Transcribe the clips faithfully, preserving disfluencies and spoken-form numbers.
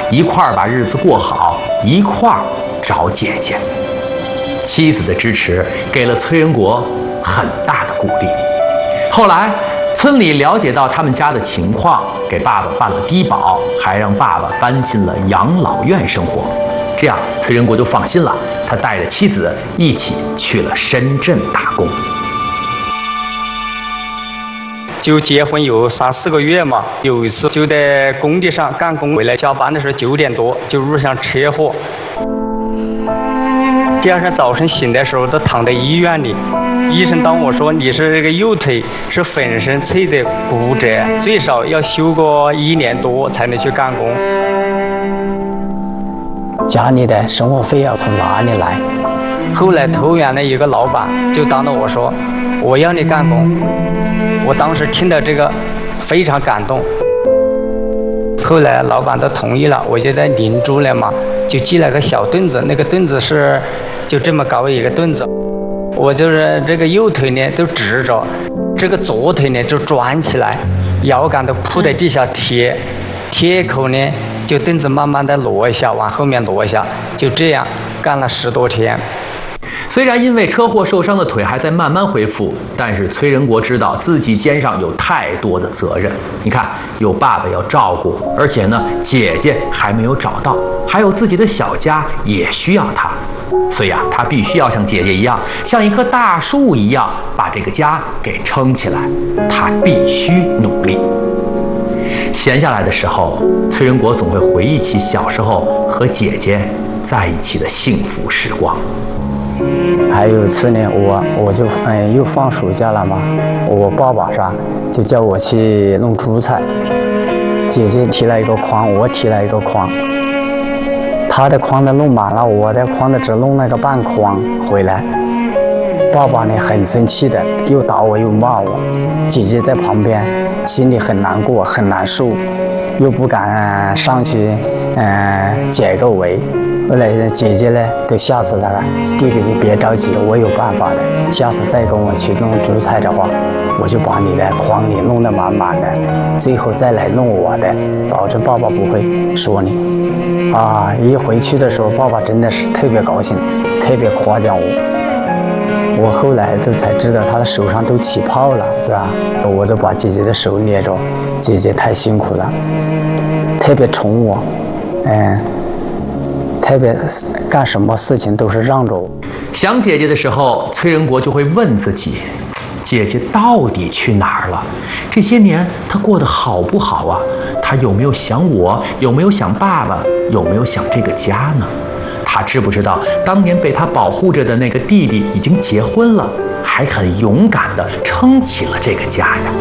一块儿把日子过好，一块儿找姐姐。妻子的支持给了崔仁国很大的鼓励。后来，村里了解到他们家的情况，给爸爸办了低保，还让爸爸搬进了养老院生活。这样，崔仁国就放心了，他带着妻子一起去了深圳打工。 就结婚有三四个月嘛，有一次就在工地上干工，回来下班的时候九点多就遇上车祸。第二天早晨醒的时候都躺在医院里，医生当我说你是这个右腿是粉身碎的骨折，最少要休个一年多才能去干工。 家里的生活费要从哪里来？ 后来投园的一个老板就当着我说我要你干工，我当时听到这个非常感动。后来老板都同意了，我就在邻住了嘛，就寄了个小凳子，那个凳子是就这么高一个凳子，我就是这个右腿呢都直着，这个左腿呢就转起来，腰杆都铺在地下贴，贴口呢就凳子慢慢的挪一下，往后面挪一下，就这样干了十多天。 虽然因为车祸受伤的腿还在慢慢恢复，但是崔仁国知道自己肩上有太多的责任。你看，有爸爸要照顾，而且呢，姐姐还没有找到，还有自己的小家也需要他。所以啊，他必须要像姐姐一样，像一棵大树一样，把这个家给撑起来。他必须努力。闲下来的时候，崔仁国总会回忆起小时候和姐姐在一起的幸福时光。 还有一次呢，我我就嗯又放暑假了嘛，我爸爸是吧，就叫我去弄蔬菜，姐姐提了一个筐，我提了一个筐，她的筐都弄满了，我的筐都只弄了个半筐回来。爸爸呢很生气的，又打我又骂我，姐姐在旁边心里很难过很难受，又不敢上去嗯解个围。后来姐姐呢都吓死他了，弟弟你别着急，我有办法的，下次再跟我去弄蔬菜的话，我就把你的筐里弄得满满的，最后再来弄我的，保证爸爸不会说你。啊，一回去的时候，爸爸真的是特别高兴，特别夸奖我。我后来就才知道他的手上都起泡了，是吧？我都把姐姐的手捏着，姐姐太辛苦了，特别宠我，嗯。特别干什么事情都是让着我。 想姐姐的时候，崔仁国就会问自己：姐姐到底去哪儿了？这些年她过得好不好啊？她有没有想我？有没有想爸爸？有没有想这个家呢？她知不知道当年被她保护着的那个弟弟已经结婚了，还很勇敢地撑起了这个家呀？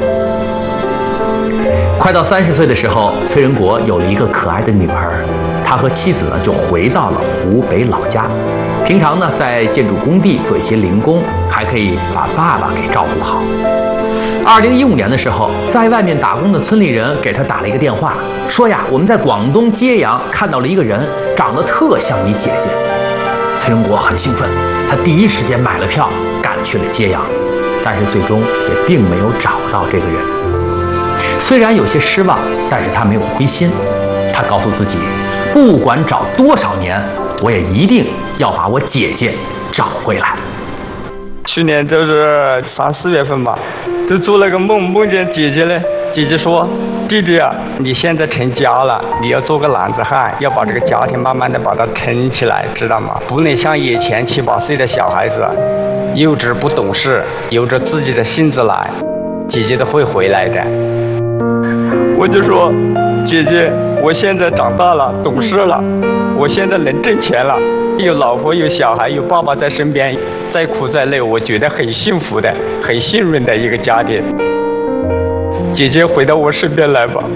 快到三十岁的时候，崔仁国有了一个可爱的女儿。他和妻子呢就回到了湖北老家，平常呢在建筑工地做一些零工，还可以把爸爸给照顾好。二零一五年的时候，在外面打工的村里人给他打了一个电话，说呀，我们在广东揭阳看到了一个人，长得特像你姐姐。崔仁国很兴奋，他第一时间买了票赶去了揭阳，但是最终也并没有找到这个人。虽然有些失望，但是他没有灰心，他告诉自己，不管找多少年，我也一定要把我姐姐找回来。 去年就是三四月份吧，就做了个梦，梦见姐姐呢。姐姐说：“弟弟啊，你现在成家了，你要做个男子汉，要把这个家庭慢慢的把它撑起来，知道吗？不能像以前七八岁的小孩子，幼稚不懂事，有着自己的性子来，姐姐都会回来的。”我就说，姐姐，我现在长大了，懂事了，我现在能挣钱了，有老婆有小孩有爸爸在身边，再苦再累，我觉得很幸福的，很幸运的一个家庭。姐姐回到我身边来吧。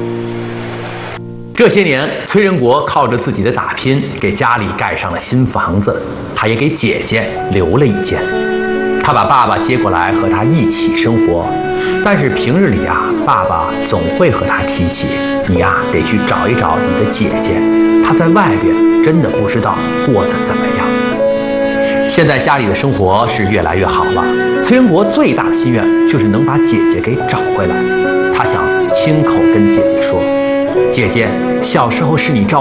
这些年，崔仁国靠着自己的打拼，给家里盖上了新房子，他也给姐姐留了一间。他把爸爸接过来和他一起生活，但是平日里啊，爸爸总会和他提起，你呀、啊、得去找一找你的姐姐，她在外边真的不知道过得怎么样。现在家里的生活是越来越好了，崔仁国最大的心愿就是能把姐姐给找回来。他想亲口跟姐姐说，姐姐，小时候是你照